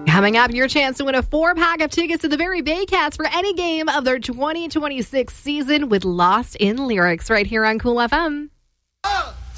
Coming up, your chance to win a 4-pack of tickets to the Barrie Baycats for any game of their 2026 season with Lost in Lyrics right here on Cool FM.